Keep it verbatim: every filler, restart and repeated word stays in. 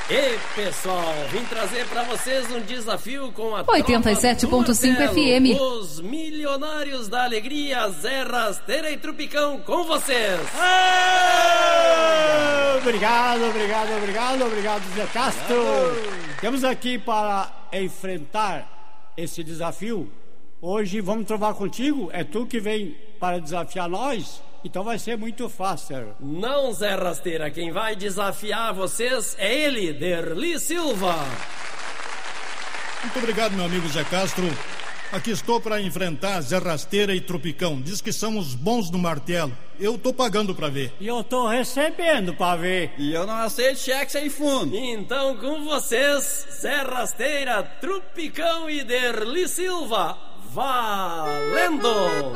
E pessoal, vim trazer pra vocês um desafio com a oitenta e sete ponto cinco F M. Os milionários da alegria, Zé Rasteira e Trupicão, com vocês. Ah, obrigado, obrigado, obrigado, obrigado, Zé Castro. Obrigado. Temos aqui para enfrentar esse desafio. Hoje vamos trovar contigo. É tu que vem para desafiar nós. Então vai ser muito fácil. Não, Zé Rasteira, quem vai desafiar vocês é ele, Derli Silva. Muito obrigado, meu amigo Zé Castro. Aqui estou para enfrentar Zé Rasteira e Tropicão. Diz que são os bons do martelo. Eu tô pagando para ver. E eu tô recebendo para ver. E eu não aceito cheque sem fundo. Então com vocês, Zé Rasteira, Tropicão e Derli Silva. Valendo!